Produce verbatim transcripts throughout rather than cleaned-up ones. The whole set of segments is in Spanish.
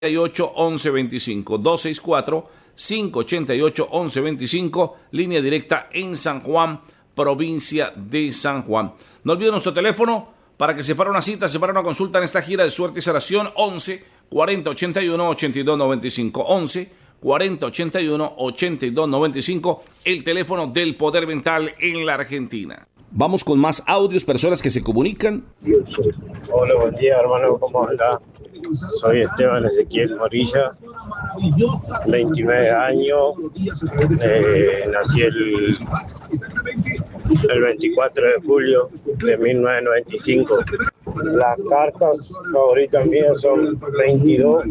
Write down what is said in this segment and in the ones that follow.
ocho once veinticinco, dos seis cuatro, cinco ocho ocho, once veinticinco, línea directa en San Juan, provincia de San Juan. No olviden nuestro teléfono para que separe una cita, separe una consulta en esta gira de suerte y sanación, once cuarenta ochenta y uno ochenta y dos noventa y cinco, once cuarenta ochenta y uno ochenta y dos noventa y cinco, el teléfono del poder mental en la Argentina. Vamos con más audios, personas que se comunican. Hola, buen día, hermano, ¿cómo anda? Soy Esteban Ezequiel Morilla, veintinueve años, eh, nací el, el veinticuatro de julio de mil novecientos noventa y cinco. Las cartas favoritas mías son veintidós,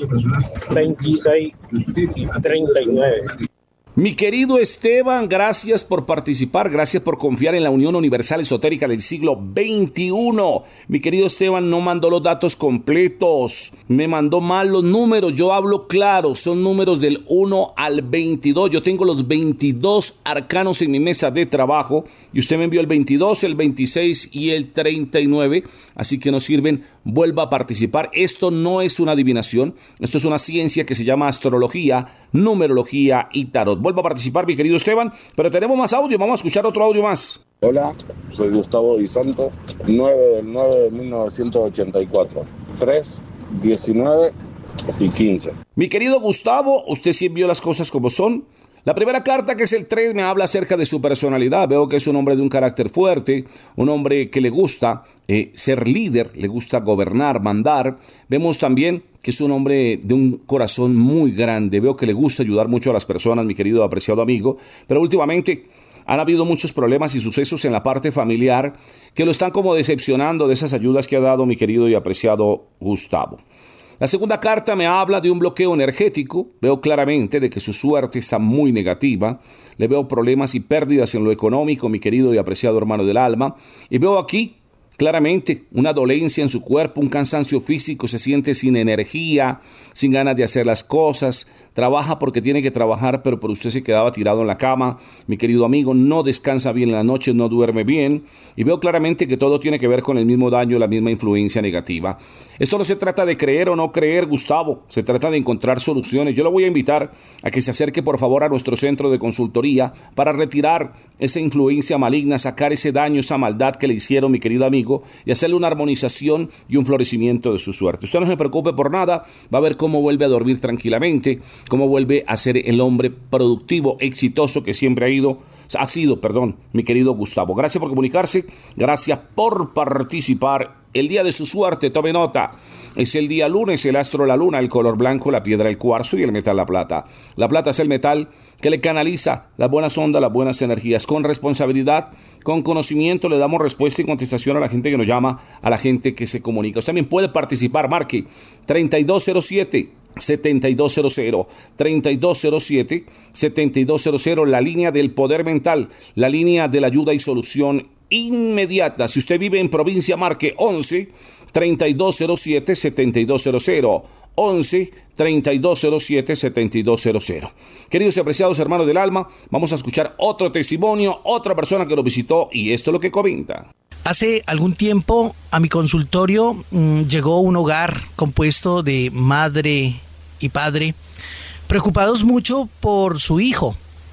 veintiséis y treinta y nueve. Mi querido Esteban, gracias por participar, gracias por confiar en la Unión Universal Esotérica del siglo veintiuno. Mi querido Esteban no mandó los datos completos, me mandó mal los números, yo hablo claro, son números del uno al veintidós. Yo tengo los veintidós arcanos en mi mesa de trabajo y usted me envió el veintidós, el veintiséis y el treinta y nueve, así que nos sirven. Vuelva a participar. Esto no es una adivinación, esto es una ciencia que se llama astrología, numerología y tarot. Vuelva a participar, mi querido Esteban, pero tenemos más audio, vamos a escuchar otro audio más. Hola, soy Gustavo Di Santo, nueve del nueve de mil novecientos ochenta y cuatro, tres, diecinueve y quince. Mi querido Gustavo, usted sí envió las cosas como son. La primera carta, que es el tres, me habla acerca de su personalidad. Veo que es un hombre de un carácter fuerte, un hombre que le gusta eh, ser líder, le gusta gobernar, mandar. Vemos también que es un hombre de un corazón muy grande. Veo que le gusta ayudar mucho a las personas, mi querido apreciado amigo. Pero últimamente han habido muchos problemas y sucesos en la parte familiar que lo están como decepcionando de esas ayudas que ha dado mi querido y apreciado Gustavo. La segunda carta me habla de un bloqueo energético. Veo claramente de que su suerte está muy negativa. Le veo problemas y pérdidas en lo económico, mi querido y apreciado hermano del alma. Y veo aquí claramente una dolencia en su cuerpo, un cansancio físico, se siente sin energía, sin ganas de hacer las cosas. Trabaja porque tiene que trabajar, pero por usted se quedaba tirado en la cama. Mi querido amigo, no descansa bien en la noche, no duerme bien. Y veo claramente que todo tiene que ver con el mismo daño, la misma influencia negativa. Esto no se trata de creer o no creer, Gustavo. Se trata de encontrar soluciones. Yo lo voy a invitar a que se acerque, por favor, a nuestro centro de consultoría para retirar esa influencia maligna, sacar ese daño, esa maldad que le hicieron, mi querido amigo, y hacerle una armonización y un florecimiento de su suerte. Usted no se preocupe por nada, va a ver cómo vuelve a dormir tranquilamente, cómo vuelve a ser el hombre productivo, exitoso que siempre ha ido, ha sido, perdón, mi querido Gustavo. Gracias por comunicarse, gracias por participar. El día de su suerte, tome nota, es el día lunes, el astro la luna, el color blanco, la piedra el cuarzo y el metal la plata. La plata es el metal que le canaliza las buenas ondas, las buenas energías. Con responsabilidad, con conocimiento le damos respuesta y contestación a la gente que nos llama, a la gente que se comunica. Usted también puede participar, marque treinta y dos cero siete, setenta y dos cero cero, treinta y dos cero siete, setenta y dos cero cero, la línea del poder mental, la línea de la ayuda y solución inmediata. Si usted vive en provincia, marque once, treinta y dos cero siete, setenta y dos cero cero, once, treinta y dos cero siete, setenta y dos cero cero. Queridos y apreciados hermanos del alma, vamos a escuchar otro testimonio, otra persona que lo visitó y esto es lo que comenta. Hace algún tiempo a mi consultorio mmm, llegó un hogar compuesto de madre y padre, preocupados mucho por su hijo,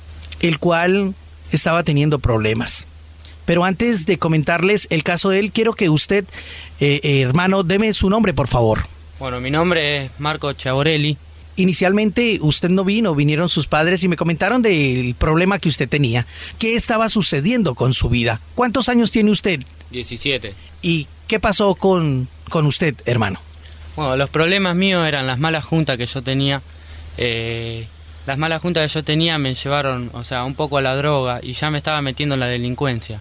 el cual estaba teniendo problemas. Pero antes de comentarles el caso de él, quiero que usted, eh, eh, hermano, deme su nombre, por favor. Bueno, mi nombre es Marco Chaborelli. Inicialmente usted no vino, vinieron sus padres y me comentaron del problema que usted tenía. ¿Qué estaba sucediendo con su vida? ¿Cuántos años tiene usted? diecisiete. ¿Y qué pasó con, con usted, hermano? Bueno, los problemas míos eran las malas juntas que yo tenía. Eh, las malas juntas que yo tenía me llevaron, o sea, un poco a la droga y ya me estaba metiendo en la delincuencia.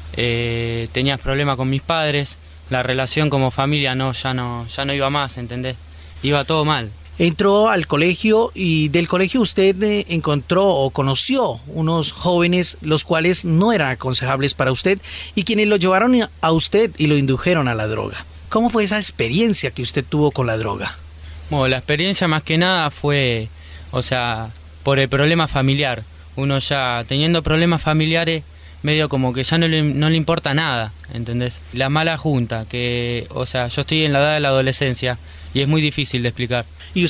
Eh, tenía problemas con mis padres, la relación como familia no, ya no, ya no iba más, ¿entendés? Iba todo mal. Entró al colegio y del colegio usted eh, encontró o conoció unos jóvenes los cuales no eran aconsejables para usted y quienes lo llevaron a usted y lo indujeron a la droga. ¿Cómo fue esa experiencia que usted tuvo con la droga? Bueno, la experiencia más que nada fue, o sea, por el problema familiar. Uno ya teniendo problemas familiares, medio como que ya no le, no le importa nada, ¿entendés? La mala junta, que, o sea, yo estoy en la edad de la adolescencia y es muy difícil de explicar.